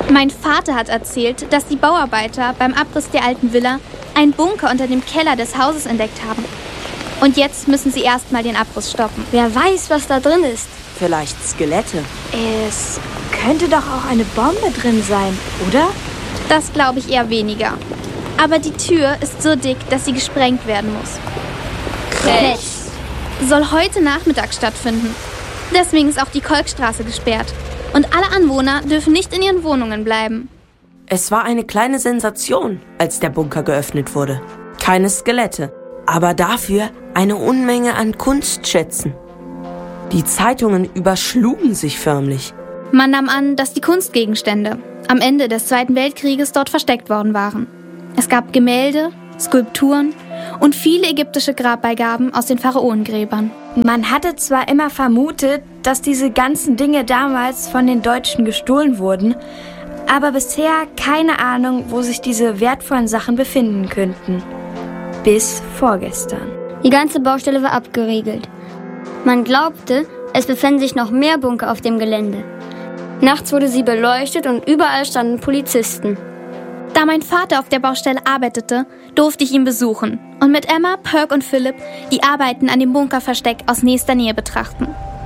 Mein Vater hat erzählt, dass die Bauarbeiter beim Abriss der alten Villa einen Bunker unter dem Keller des Hauses entdeckt haben. Und jetzt müssen sie erstmal den Abriss stoppen. Wer weiß, was da drin ist. Vielleicht Skelette. Es könnte doch auch eine Bombe drin sein, oder? Das glaube ich eher weniger. Aber die Tür ist so dick, dass sie gesprengt werden muss. Frech. Soll heute Nachmittag stattfinden. Deswegen ist auch die Kolkstraße gesperrt. Und alle Anwohner dürfen nicht in ihren Wohnungen bleiben. Es war eine kleine Sensation, als der Bunker geöffnet wurde. Keine Skelette, aber dafür eine Unmenge an Kunstschätzen. Die Zeitungen überschlugen sich förmlich. Man nahm an, dass die Kunstgegenstände am Ende des Zweiten Weltkrieges dort versteckt worden waren. Es gab Gemälde, Skulpturen und viele ägyptische Grabbeigaben aus den Pharaonengräbern. Man hatte zwar immer vermutet, dass diese ganzen Dinge damals von den Deutschen gestohlen wurden, aber bisher keine Ahnung, wo sich diese wertvollen Sachen befinden könnten. Bis vorgestern. Die ganze Baustelle war abgeriegelt. Man glaubte, es befänden sich noch mehr Bunker auf dem Gelände. Nachts wurde sie beleuchtet und überall standen Polizisten. Da mein Vater auf der Baustelle arbeitete, durfte ich ihn besuchen und mit Emma, Perk und Philipp die Arbeiten an dem Bunkerversteck aus nächster Nähe betrachten.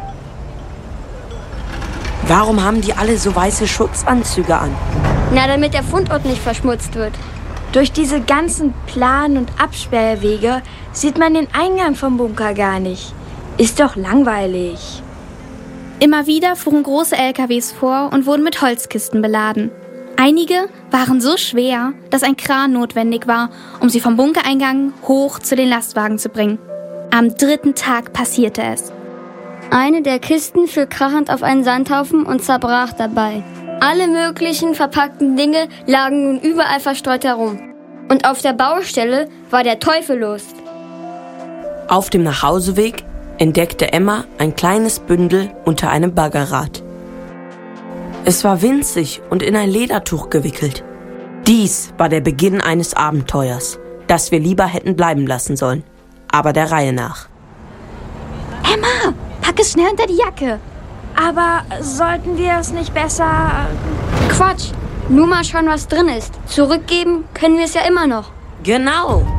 Warum haben die alle so weiße Schutzanzüge an? Na, damit der Fundort nicht verschmutzt wird. Durch diese ganzen Plan- und Absperrwege sieht man den Eingang vom Bunker gar nicht. Ist doch langweilig. Immer wieder fuhren große LKWs vor und wurden mit Holzkisten beladen. Einige waren so schwer, dass ein Kran notwendig war, um sie vom Bunkereingang hoch zu den Lastwagen zu bringen. Am 3. Tag passierte es. Eine der Kisten fiel krachend auf einen Sandhaufen und zerbrach dabei. Alle möglichen verpackten Dinge lagen nun überall verstreut herum. Und auf der Baustelle war der Teufel los. Auf dem Nachhauseweg entdeckte Emma ein kleines Bündel unter einem Baggerrad. Es war winzig und in ein Ledertuch gewickelt. Dies war der Beginn eines Abenteuers, das wir lieber hätten bleiben lassen sollen, aber der Reihe nach. Emma, pack es schnell unter die Jacke. Aber sollten wir es nicht besser... Quatsch, nur mal schauen, was drin ist. Zurückgeben können wir es ja immer noch. Genau.